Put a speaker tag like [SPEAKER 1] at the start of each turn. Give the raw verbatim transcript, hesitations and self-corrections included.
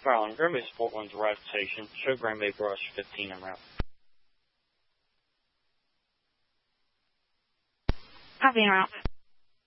[SPEAKER 1] Maryland, Green Bay Sport One's arrived station. Show Green Bay Brush fifteen en route.
[SPEAKER 2] Copy en route.